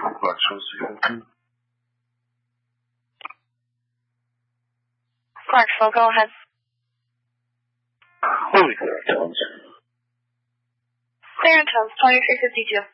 Clarksville 602. Clarksville, go ahead. Holy clear in tones. Clear in tones, 2352.